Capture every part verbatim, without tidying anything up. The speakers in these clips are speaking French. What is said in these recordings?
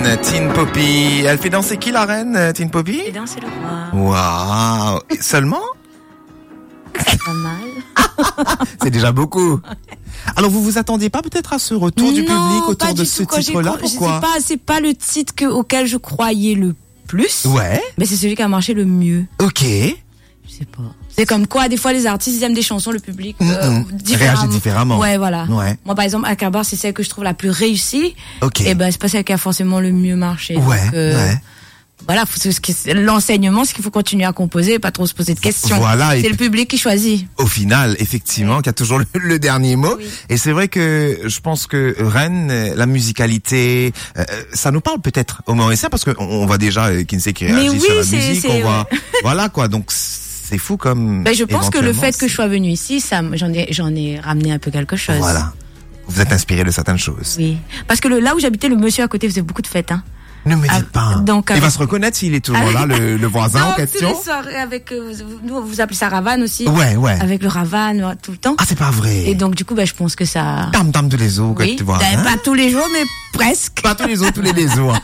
reine, Tin Poppy. Elle fait danser qui la reine, Tin Poppy? Elle fait danser le roi. Waouh. Seulement? C'est pas mal. C'est déjà beaucoup. Alors vous vous attendiez pas peut-être à ce retour non, du public autour de ce tout. titre-là? Quand Pourquoi? C'est pas, c'est pas le titre que, auquel je croyais le plus. Ouais. Mais c'est celui qui a marché le mieux. Ok. Je sais pas. C'est comme quoi, des fois, les artistes, ils aiment des chansons, le public euh, mm-hmm. différemment. réagit différemment. Ouais, voilà. Ouais. Moi, par exemple, Akabar, c'est celle que je trouve la plus réussie. Ok. Et ben, c'est pas celle qui a forcément le mieux marché. Ouais, Donc, euh, ouais. Voilà, faut, ce qui- l'enseignement, c'est qu'il faut continuer à composer, pas trop se poser de questions. Voilà, C'est et le public qui choisit. au final, effectivement, qui a toujours le, le dernier mot. Oui. Et c'est vrai que je pense que Rennes, la musicalité, euh, ça nous parle peut-être aux Mauriciens parce qu'on on voit déjà euh, Kinsey qui Mais réagit oui, sur la c'est- musique, c'est- on voit, voilà quoi. Donc c'est fou comme. Ben, je pense que le éventuellement, fait que je c'est- sois venue ici, ça, m- j'en ai, j'en ai ramené un peu quelque chose. Voilà. Vous êtes inspiré de certaines choses. Oui. Parce que le, là où j'habitais, le monsieur à côté faisait beaucoup de fêtes, hein. Ne me dites Ah, pas. donc, Il avec- va se reconnaître s'il est toujours là, le, le voisin en Non, c'est question. les soirées avec, euh, vous, nous, vous appelez ça Ravane aussi. Ouais, ouais. Avec le Ravane, euh, tout le temps. Ah, c'est pas vrai. Et donc, du coup, ben, je pense que ça. Tam tam tous les eaux, Oui. tu vois. Ben, hein. pas tous les jours, mais presque. Pas tous les eaux, tous les deux eaux. hein.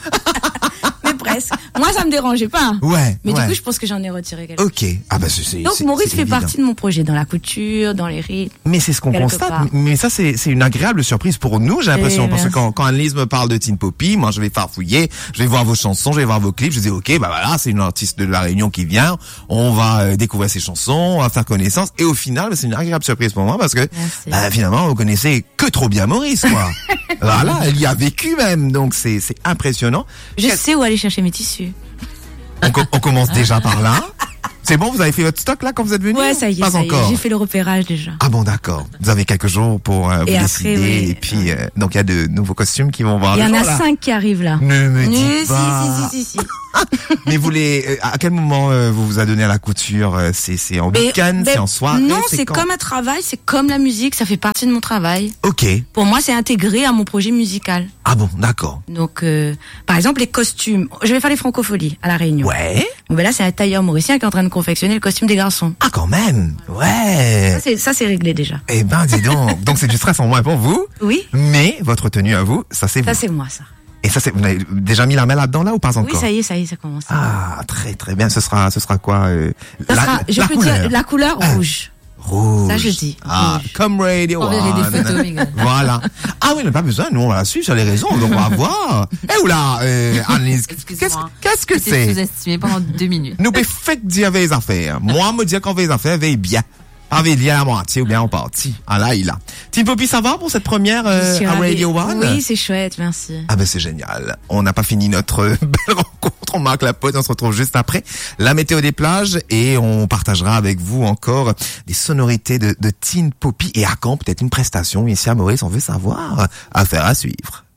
Mais presque. Moi, ça me dérangeait pas. Ouais. Mais ouais. du coup, je pense que j'en ai retiré quelque chose. Ok. Ah bah c'est. c'est- Donc, c'est- Maurice c'est fait évident. partie de mon projet, dans la couture, dans les rythmes. Mais c'est ce qu'on Quelque constate. part. Mais ça, c'est c'est une agréable surprise pour nous, j'ai l'impression. Eh, Parce que merci. quand, quand Annelise me parle de Tin Poppy, moi, je vais farfouiller, je vais voir vos chansons, je vais voir vos clips, je dis, ok, bah voilà, c'est une artiste de la Réunion qui vient, on va euh, découvrir ses chansons, on va faire connaissance. Et au final, c'est une agréable surprise pour moi parce que, Merci. bah, finalement, vous connaissez que trop bien Maurice, quoi. Voilà, elle y a vécu même. Donc, c'est c'est impressionnant. Je sais où aller chercher mes tissus. On, co- on commence déjà par là. C'est bon, vous avez fait votre stock là quand vous êtes venu? Ouais, ça y est, Pas ça y est. encore. J'ai fait le repérage déjà. Ah bon, d'accord. Vous avez quelques jours pour euh, vous Et après, décider. oui. Et puis, euh, donc il y a de nouveaux costumes qui vont voir Il y le en jour, a là. cinq qui arrivent là. Ne me Oui, dites si, pas. si, si, si, si. Mais vous les, euh, à quel moment euh, vous vous adonnez à la couture? euh, C'est c'est en Mais- week-end, mais c'est en soirée? Non, c'est quand comme un travail, c'est comme la musique, ça fait partie de mon travail. Ok. Pour moi, c'est intégré à mon projet musical. Ah bon, d'accord. Donc, euh, par exemple, les costumes. Je vais faire les francopholies à La Réunion. Ouais. Bon, ben là, c'est un tailleur mauricien qui est en train de confectionner le costume des garçons. Ah quand même. Ouais. Ça, c'est, ça, c'est réglé déjà. Eh ben, dis donc. Donc c'est du stress en moins pour vous. Oui, Mais votre tenue à vous, ça c'est ça, vous. c'est moi, ça. Et ça c'est, vous avez déjà mis la main là-dedans là ou pas encore? Oui, ça y est, ça y est, ça commence. Ah, très très bien. Ce sera, ce sera quoi euh, Ça la, sera, je la peux couleur. dire la couleur Ah. rouge. Rouge. Ça, je dis. Ah, Rouge. comme Radio Enverrai des One. photos, Miguel. Voilà. Ah oui, on n'a pas besoin, nous on va la suivre sur les réseaux, donc on va voir. Eh oula, euh, Annelise, qu'est-ce Excusez-moi. qu'est-ce que J'étais c'est? sous-estimé pendant deux minutes. Nous peut fait dire les affaires. Moi, me dire qu'on fait les affaires, veille bien. Avec bien à moitié ou bien en partie. Ah là, il a. Tin Poppy, ça va pour cette première euh, Je suis à ravie. Radio One? Oui, c'est chouette, merci. Ah ben c'est génial. On n'a pas fini notre euh, belle rencontre. On marque la pause. On se retrouve juste après la météo des plages et on partagera avec vous encore des sonorités de, de Tin Poppy et à quand peut-être une prestation ici à Maurice. On veut savoir. Affaire à suivre.